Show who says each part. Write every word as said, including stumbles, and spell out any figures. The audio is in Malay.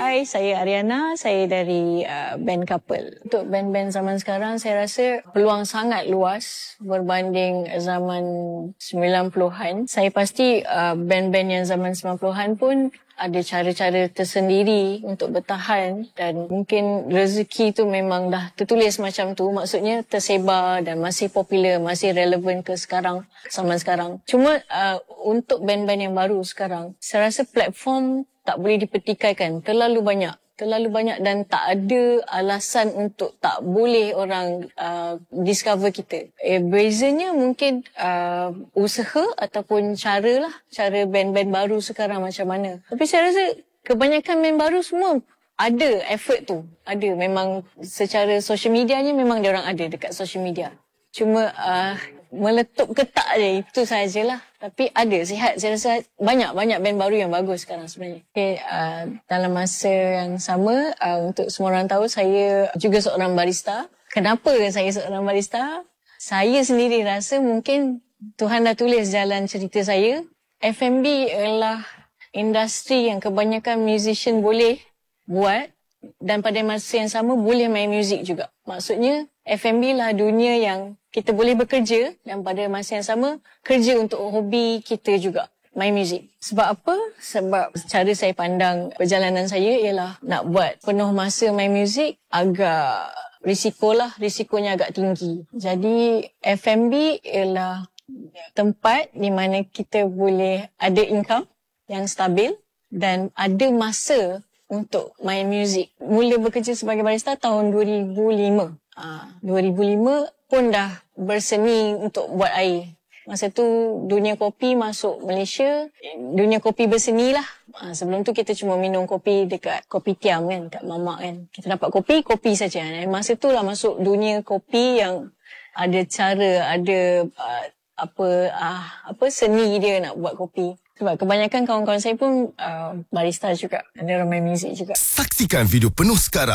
Speaker 1: Hai, saya Ariana. Saya dari uh, band Couple. Untuk band-band zaman sekarang, saya rasa peluang sangat luas berbanding zaman sembilan puluhan. Saya pasti uh, band-band yang zaman sembilan puluhan pun ada cara-cara tersendiri untuk bertahan, dan mungkin rezeki tu memang dah tertulis macam tu. Maksudnya tersebar dan masih popular, masih relevan ke sekarang, zaman sekarang. Cuma uh, untuk band-band yang baru sekarang, saya rasa platform tak boleh dipertikaikan. Terlalu banyak. Terlalu banyak dan tak ada alasan untuk tak boleh orang uh, discover kita. Eh, bezanya mungkin uh, usaha ataupun cara lah. Cara band-band baru sekarang macam mana. Tapi saya rasa kebanyakan band baru semua ada effort tu. Ada. Memang secara social medianya memang dia orang ada dekat social media. Cuma uh, meletup ke tak je, itu sajalah. Tapi ada, sihat. Saya rasa banyak-banyak band baru yang bagus sekarang sebenarnya. Okay, uh, dalam masa yang sama, uh, untuk semua orang tahu, saya juga seorang barista. Kenapa saya seorang barista? Saya sendiri rasa mungkin Tuhan dah tulis jalan cerita saya. F and B adalah industri yang kebanyakan musician boleh buat, dan pada masa yang sama boleh main muzik juga. Maksudnya F and B lah dunia yang kita boleh bekerja dan pada masa yang sama kerja untuk hobi kita juga, main muzik. Sebab apa? Sebab cara saya pandang perjalanan saya ialah nak buat penuh masa main muzik agak risiko lah, risikonya agak tinggi. Jadi F and B ialah tempat di mana kita boleh ada income yang stabil dan ada masa untuk main muzik. Mula bekerja sebagai barista tahun dua ribu lima. Ah, dua ribu lima pun dah berseni untuk buat air. Masa tu dunia kopi masuk Malaysia, dunia kopi berseni lah. Ah, sebelum tu kita cuma minum kopi dekat Kopitiam kan, kat Mamak kan. Kita dapat kopi, kopi saja. Masa tu lah masuk dunia kopi yang ada cara, ada uh, apa uh, apa seni dia nak buat kopi. Sebab kebanyakan kawan-kawan saya pun uh, barista juga. Ada orang main muzik juga.
Speaker 2: Saksikan video penuh sekarang